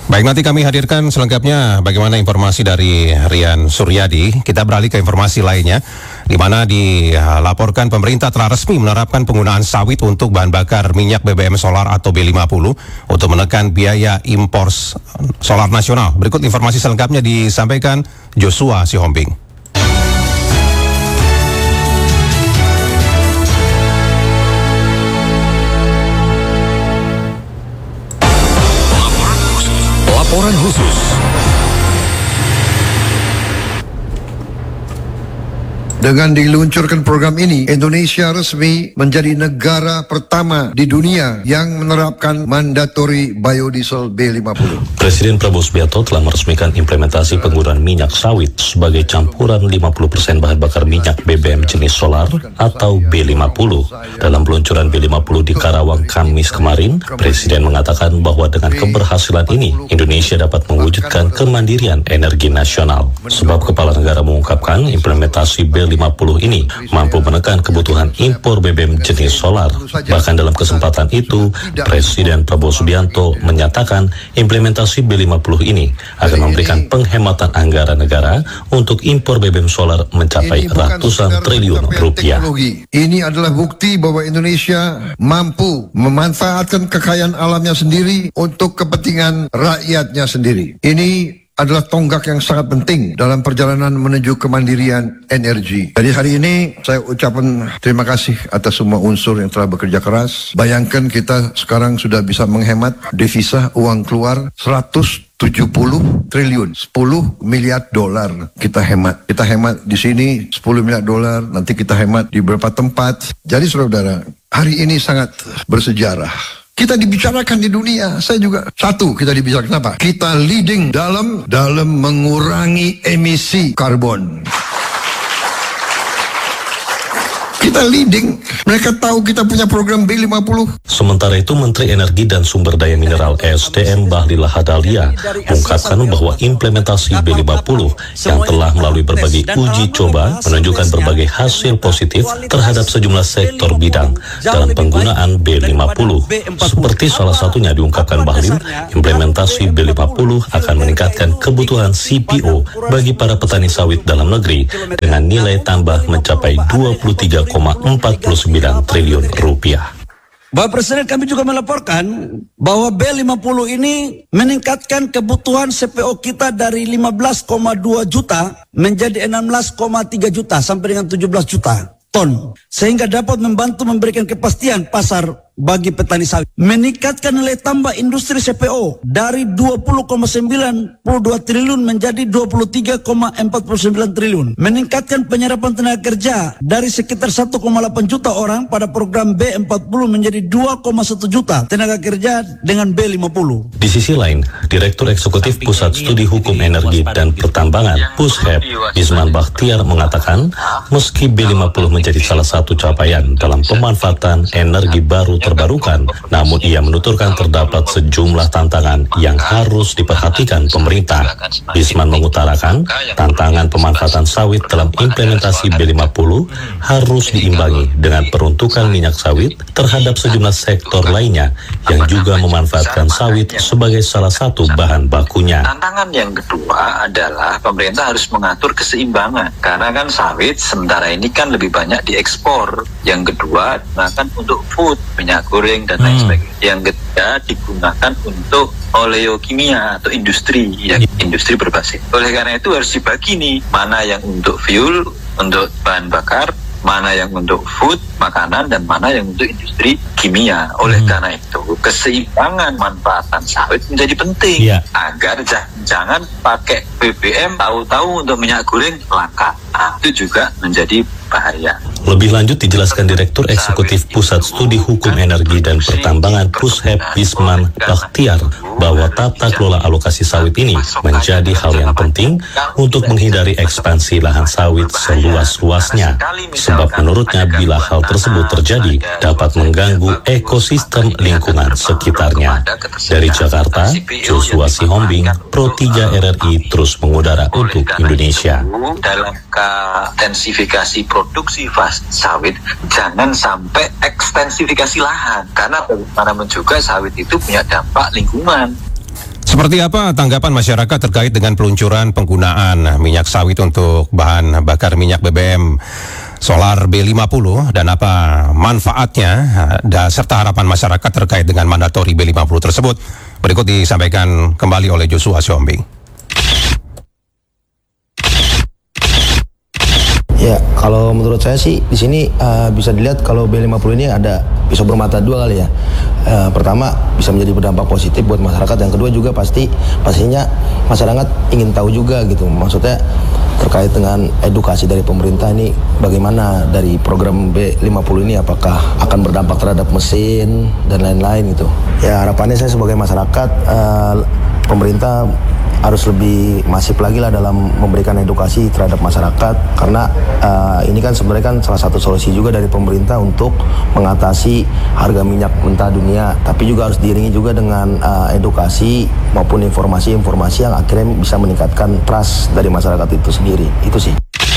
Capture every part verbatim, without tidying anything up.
Baik, nanti kami hadirkan selengkapnya bagaimana informasi dari Rian Suryadi. Kita beralih ke informasi lainnya, di mana dilaporkan pemerintah telah resmi menerapkan penggunaan sawit untuk bahan bakar minyak B B M solar atau B lima puluh untuk menekan biaya impor solar nasional. Berikut informasi selengkapnya disampaikan Joshua Sihombing. Laporan khusus. Dengan diluncurkan program ini, Indonesia resmi menjadi negara pertama di dunia yang menerapkan mandatory biodiesel B lima puluh. Presiden Prabowo Subianto telah meresmikan implementasi penggunaan minyak sawit sebagai campuran lima puluh persen bahan bakar minyak B B M jenis solar atau B lima puluh. Dalam peluncuran B lima puluh di Karawang Kamis kemarin, Presiden mengatakan bahwa dengan keberhasilan ini, Indonesia dapat mewujudkan kemandirian energi nasional. Sebab Kepala Negara mengungkapkan implementasi B lima puluh ini mampu menekan kebutuhan impor B B M jenis solar. Bahkan dalam kesempatan itu, Presiden Prabowo Subianto menyatakan implementasi B lima puluh ini akan memberikan penghematan anggaran negara untuk impor B B M solar mencapai ratusan triliun rupiah. Ini adalah bukti bahwa Indonesia mampu memanfaatkan kekayaan alamnya sendiri untuk kepentingan rakyatnya sendiri. Ini adalah tonggak yang sangat penting dalam perjalanan menuju kemandirian energi. Jadi hari ini saya ucapkan terima kasih atas semua unsur yang telah bekerja keras. Bayangkan kita sekarang sudah bisa menghemat devisa uang keluar seratus tujuh puluh triliun, sepuluh miliar dolar kita hemat. Kita hemat di sini sepuluh miliar dolar, nanti kita hemat di beberapa tempat. Jadi saudara, hari ini sangat bersejarah. Kita dibicarakan di dunia, saya juga satu kita dibicarakan kenapa? Kita leading dalam dalam mengurangi emisi karbon. Kita leading, mereka tahu kita punya program B lima puluh. Sementara itu, Menteri Energi dan Sumber Daya Mineral S D M Bahlil Lahadalia mengungkapkan bahwa implementasi B lima puluh yang telah melalui berbagai uji coba menunjukkan berbagai hasil positif terhadap sejumlah sektor bidang dalam penggunaan B lima puluh. Seperti salah satunya diungkapkan Bahlil, implementasi B lima puluh akan meningkatkan kebutuhan C P O bagi para petani sawit dalam negeri dengan nilai tambah mencapai dua puluh tiga koma empat puluh sembilan triliun rupiah. Bapak Presiden, kami juga melaporkan bahwa B lima puluh ini meningkatkan kebutuhan C P O kita dari lima belas koma dua juta menjadi enam belas koma tiga juta sampai dengan tujuh belas juta ton, sehingga dapat membantu memberikan kepastian pasar bagi petani sawit. Meningkatkan nilai tambah industri C P O dari dua puluh koma sembilan dua triliun menjadi dua puluh tiga koma empat sembilan triliun. Meningkatkan penyerapan tenaga kerja dari sekitar satu koma delapan juta orang pada program B empat puluh menjadi dua koma satu juta tenaga kerja dengan B lima puluh. Di sisi lain, Direktur Eksekutif Pusat Studi Hukum Energi dan Pertambangan Pushep Isman Bakhtiar mengatakan, meski B lima puluh menjadi salah satu capaian dalam pemanfaatan energi baru terbarukan, namun ia menuturkan terdapat sejumlah tantangan yang harus diperhatikan pemerintah. Isman mengutarakan, tantangan pemanfaatan sawit dalam implementasi B lima puluh harus diimbangi dengan peruntukan minyak sawit terhadap sejumlah sektor lainnya yang juga memanfaatkan sawit sebagai salah satu bahan bakunya. Tantangan yang kedua adalah pemerintah harus mengatur keseimbangan, karena kan sawit sementara ini kan lebih banyak diekspor. Yang kedua, digunakan untuk food, minyak goreng dan lain hmm. sebagainya. Yang ketiga, digunakan untuk oleokimia atau industri, yang industri berbasis. Oleh karena itu harus dibagi nih, mana yang untuk fuel, untuk bahan bakar, mana yang untuk food, makanan, dan mana yang untuk industri kimia. Oleh hmm. karena itu, keseimbangan manfaatan sawit menjadi penting yeah. agar jangan pakai B B M tahu-tahu untuk minyak goreng langka. Nah, itu juga menjadi bahaya. Lebih lanjut dijelaskan Direktur Eksekutif Pusat Studi Hukum Energi dan Pertambangan Pushep Isman Bakhtiar bahwa tata kelola alokasi sawit ini menjadi hal yang penting untuk menghindari ekspansi lahan sawit seluas-luasnya. Sebab menurutnya bila hal tersebut terjadi dapat mengganggu ekosistem lingkungan sekitarnya. Dari Jakarta, Joshua Sihombing, Pro tiga R R I terus mengudara untuk Indonesia. Dalam intensifikasi produksi sawit, jangan sampai ekstensifikasi lahan, karena bagaimanapun juga sawit itu punya dampak lingkungan. Seperti apa tanggapan masyarakat terkait dengan peluncuran penggunaan minyak sawit untuk bahan bakar minyak B B M solar B lima puluh dan apa manfaatnya dan serta harapan masyarakat terkait dengan mandatori B lima puluh tersebut? Berikut disampaikan kembali oleh Joshua Siombing. Ya, kalau menurut saya sih di sini uh, bisa dilihat kalau B lima puluh ini ada pisau bermata dua kali ya. Uh, pertama bisa menjadi berdampak positif buat masyarakat, yang kedua juga pasti pastinya masyarakat ingin tahu juga gitu. Maksudnya terkait dengan edukasi dari pemerintah ini bagaimana dari program B lima puluh ini, apakah akan berdampak terhadap mesin dan lain-lain gitu. Ya, harapannya saya sebagai masyarakat, uh, pemerintah harus lebih masif lagi lah dalam memberikan edukasi terhadap masyarakat, karena uh, ini kan sebenarnya kan salah satu solusi juga dari pemerintah untuk mengatasi harga minyak mentah dunia, tapi juga harus diiringi juga dengan uh, edukasi maupun informasi-informasi yang akhirnya bisa meningkatkan trust dari masyarakat itu sendiri. Itu sih.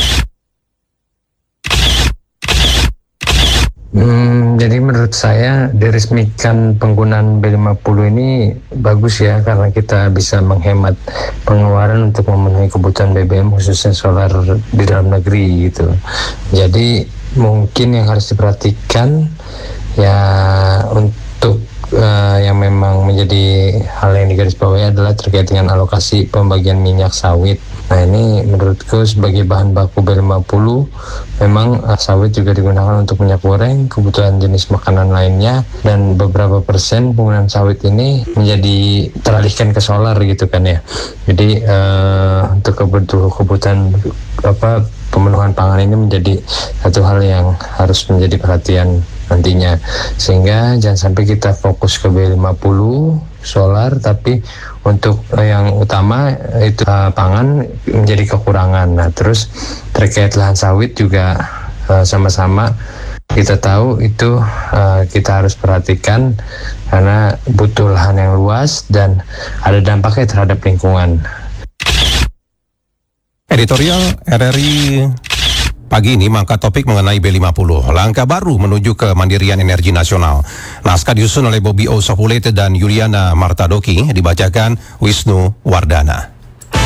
Hmm, jadi menurut saya diresmikan penggunaan B lima puluh ini bagus ya, karena kita bisa menghemat pengeluaran untuk memenuhi kebutuhan B B M khususnya solar di dalam negeri gitu. Jadi mungkin yang harus diperhatikan ya untuk uh, yang memang menjadi hal yang digarisbawahi adalah terkait dengan alokasi pembagian minyak sawit. Nah, ini menurutku sebagai bahan baku B lima puluh memang uh, sawit juga digunakan untuk minyak goreng, kebutuhan jenis makanan lainnya, dan beberapa persen penggunaan sawit ini menjadi teralihkan ke solar gitu kan ya. Jadi uh, untuk kebutuhan kebutuhan apa pemenuhan pangan ini menjadi satu hal yang harus menjadi perhatian nantinya, sehingga jangan sampai kita fokus ke B lima puluh solar tapi untuk uh, yang utama itu uh, pangan menjadi kekurangan. Nah, terus terkait lahan sawit juga uh, sama-sama kita tahu itu uh, kita harus perhatikan karena butuh lahan yang luas dan ada dampaknya terhadap lingkungan. Editorial R R I pagi ini mengangkat topik mengenai B lima puluh, langkah baru menuju kemandirian energi nasional. Naskah disusun oleh Bobby O. Sopulete dan Yuliana Martadoki, dibacakan Wisnu Wardana.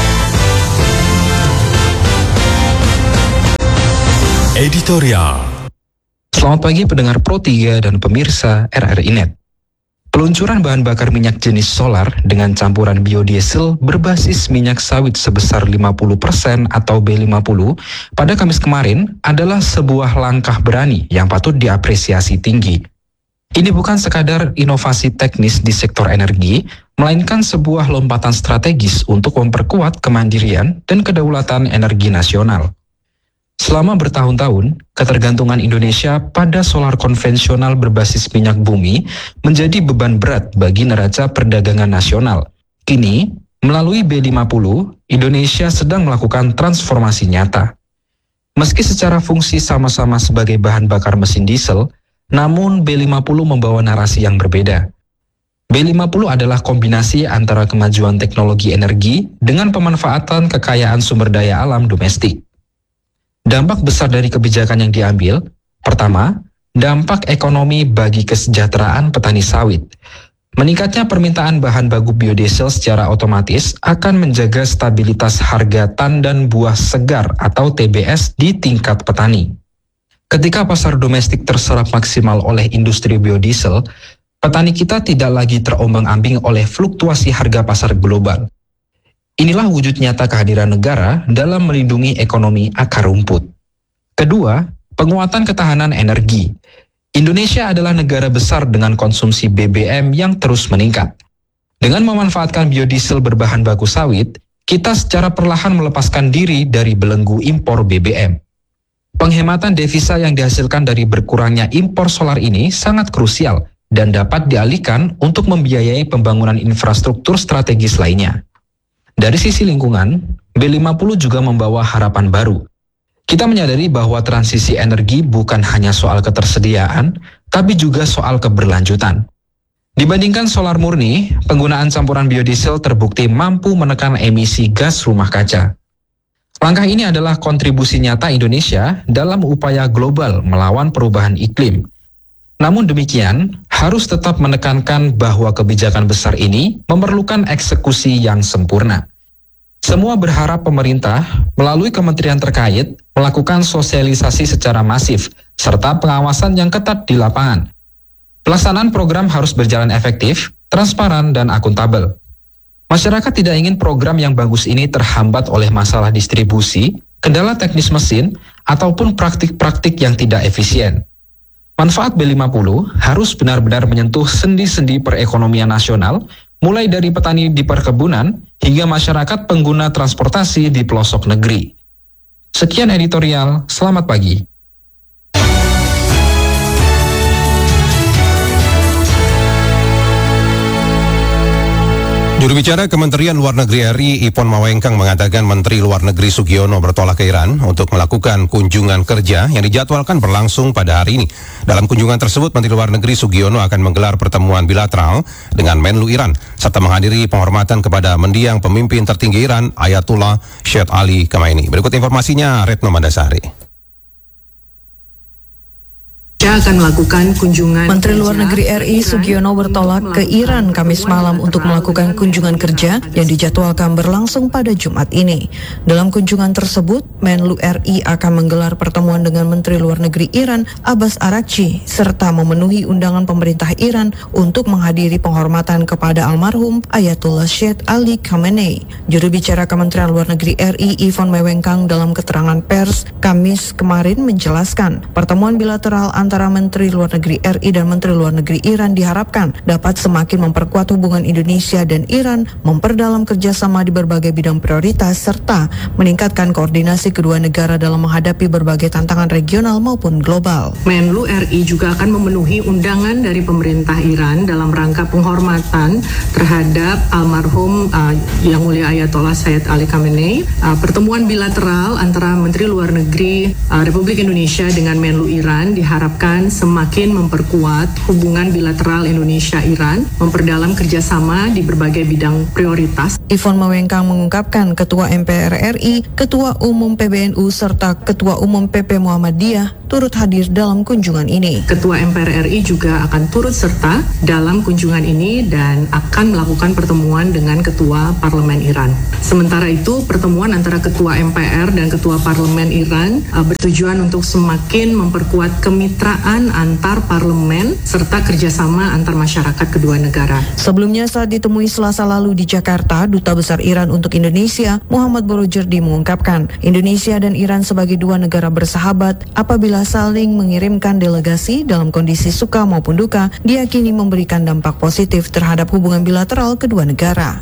Editorial. Selamat pagi pendengar Pro tiga dan pemirsa R R I Net. Peluncuran bahan bakar minyak jenis solar dengan campuran biodiesel berbasis minyak sawit sebesar lima puluh persen atau B lima puluh pada Kamis kemarin adalah sebuah langkah berani yang patut diapresiasi tinggi. Ini bukan sekadar inovasi teknis di sektor energi, melainkan sebuah lompatan strategis untuk memperkuat kemandirian dan kedaulatan energi nasional. Selama bertahun-tahun, ketergantungan Indonesia pada solar konvensional berbasis minyak bumi menjadi beban berat bagi neraca perdagangan nasional. Kini, melalui B lima puluh, Indonesia sedang melakukan transformasi nyata. Meski secara fungsi sama-sama sebagai bahan bakar mesin diesel, namun B lima puluh membawa narasi yang berbeda. B lima puluh adalah kombinasi antara kemajuan teknologi energi dengan pemanfaatan kekayaan sumber daya alam domestik. Dampak besar dari kebijakan yang diambil, pertama, dampak ekonomi bagi kesejahteraan petani sawit. Meningkatnya permintaan bahan baku biodiesel secara otomatis akan menjaga stabilitas harga tandan buah segar atau T B S di tingkat petani. Ketika pasar domestik terserap maksimal oleh industri biodiesel, petani kita tidak lagi terombang-ambing oleh fluktuasi harga pasar global. Inilah wujud nyata kehadiran negara dalam melindungi ekonomi akar rumput. Kedua, penguatan ketahanan energi. Indonesia adalah negara besar dengan konsumsi B B M yang terus meningkat. Dengan memanfaatkan biodiesel berbahan baku sawit, kita secara perlahan melepaskan diri dari belenggu impor B B M. Penghematan devisa yang dihasilkan dari berkurangnya impor solar ini sangat krusial dan dapat dialihkan untuk membiayai pembangunan infrastruktur strategis lainnya. Dari sisi lingkungan, B lima puluh juga membawa harapan baru. Kita menyadari bahwa transisi energi bukan hanya soal ketersediaan, tapi juga soal keberlanjutan. Dibandingkan solar murni, penggunaan campuran biodiesel terbukti mampu menekan emisi gas rumah kaca. Langkah ini adalah kontribusi nyata Indonesia dalam upaya global melawan perubahan iklim. Namun demikian, harus tetap menekankan bahwa kebijakan besar ini memerlukan eksekusi yang sempurna. Semua berharap pemerintah melalui kementerian terkait melakukan sosialisasi secara masif serta pengawasan yang ketat di lapangan. Pelaksanaan program harus berjalan efektif, transparan, dan akuntabel. Masyarakat tidak ingin program yang bagus ini terhambat oleh masalah distribusi, kendala teknis mesin, ataupun praktik-praktik yang tidak efisien. Manfaat B lima puluh harus benar-benar menyentuh sendi-sendi perekonomian nasional, mulai dari petani di perkebunan hingga masyarakat pengguna transportasi di pelosok negeri. Sekian editorial, selamat pagi. Juru bicara Kementerian Luar Negeri R I, Ipon Mawengkang, mengatakan Menteri Luar Negeri Sugiono bertolak ke Iran untuk melakukan kunjungan kerja yang dijadwalkan berlangsung pada hari ini. Dalam kunjungan tersebut, Menteri Luar Negeri Sugiono akan menggelar pertemuan bilateral dengan Menlu Iran, serta menghadiri penghormatan kepada mendiang pemimpin tertinggi Iran, Ayatullah Syed Ali Khamenei. Berikut informasinya, Retno Mandasari. Akan melakukan kunjungan Menteri Luar Negeri R I Sugiono bertolak ke Iran Kamis malam untuk melakukan kunjungan kerja yang dijadwalkan berlangsung pada Jumat ini. Dalam kunjungan tersebut, Menlu R I akan menggelar pertemuan dengan Menteri Luar Negeri Iran Abbas Araghchi serta memenuhi undangan pemerintah Iran untuk menghadiri penghormatan kepada almarhum Ayatullah Syed Ali Khamenei. Juru bicara Kementerian Luar Negeri R I Ipon Mawengkang dalam keterangan pers Kamis kemarin menjelaskan pertemuan bilateral antara Antara Menteri Luar Negeri R I dan Menteri Luar Negeri Iran diharapkan dapat semakin memperkuat hubungan Indonesia dan Iran, memperdalam kerjasama di berbagai bidang prioritas, serta meningkatkan koordinasi kedua negara dalam menghadapi berbagai tantangan regional maupun global. Menlu R I juga akan memenuhi undangan dari pemerintah Iran dalam rangka penghormatan terhadap almarhum uh, Yang Mulia Ayatollah Syed Ali Khamenei. Uh, pertemuan bilateral antara Menteri Luar Negeri uh, Republik Indonesia dengan Menlu Iran diharapkan semakin memperkuat hubungan bilateral Indonesia-Iran, memperdalam kerjasama di berbagai bidang prioritas. Ipon Mawengkang mengungkapkan Ketua M P R R I, Ketua Umum P B N U, serta Ketua Umum P P Muhammadiyah turut hadir dalam kunjungan ini. Ketua M P R R I juga akan turut serta dalam kunjungan ini dan akan melakukan pertemuan dengan Ketua Parlemen Iran. Sementara itu, pertemuan antara Ketua M P R dan Ketua Parlemen Iran uh, bertujuan untuk semakin memperkuat kemitraan antar parlemen serta kerjasama antar masyarakat kedua negara. Sebelumnya saat ditemui Selasa lalu di Jakarta, Duta Besar Iran untuk Indonesia, Muhammad Borojerdi, mengungkapkan Indonesia dan Iran sebagai dua negara bersahabat apabila saling mengirimkan delegasi dalam kondisi suka maupun duka, diyakini memberikan dampak positif terhadap hubungan bilateral kedua negara.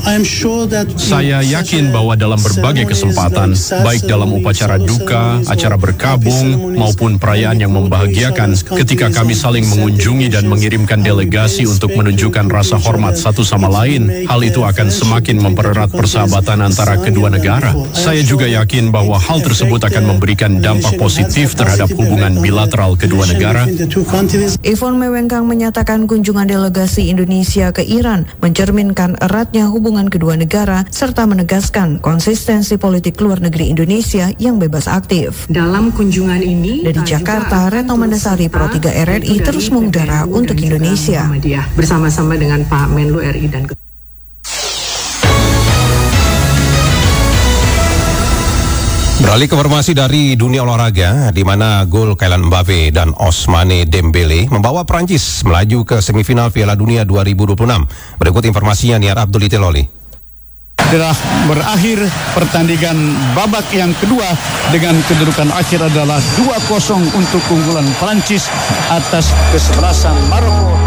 Saya yakin bahwa dalam berbagai kesempatan, baik dalam upacara duka, acara berkabung, maupun perayaan yang membahagiakan, ketika kami saling mengunjungi dan mengirimkan delegasi untuk menunjukkan rasa hormat satu sama lain, hal itu akan semakin mempererat persahabatan antara kedua negara. Saya juga yakin bahwa hal tersebut akan memberikan dampak positif terhadap hubungan bilateral kedua negara. Ipon Mawengkang menyatakan kunjungan delegasi Indonesia ke Iran mencerminkan eratnya hubungan kedua negara serta menegaskan konsistensi politik luar negeri Indonesia yang bebas aktif. Dalam kunjungan ini, dari Jakarta, Retno Mandasari, Pro tiga R R I terus mengudara untuk Indonesia. Bersama-sama dengan Pak Menlu R I dan Beralih ke informasi dari dunia olahraga, di mana gol Kylian Mbappe dan Ousmane Dembele membawa Prancis melaju ke semifinal Piala Dunia dua ribu dua puluh enam. Berikut informasinya, Niar Abdul Itiloli. Telah berakhir pertandingan babak yang kedua dengan kedudukan akhir adalah dua kosong untuk keunggulan Prancis atas kesebelasan Maroko.